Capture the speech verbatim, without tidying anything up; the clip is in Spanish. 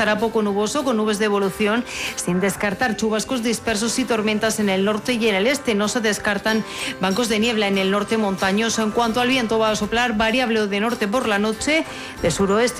estará poco nuboso con nubes de evolución, sin descartar chubascos dispersos y tormentas en el norte y en el este. No se descartan bancos de niebla en el norte montañoso. En cuanto al viento, va a soplar variable de norte por la noche, de suroeste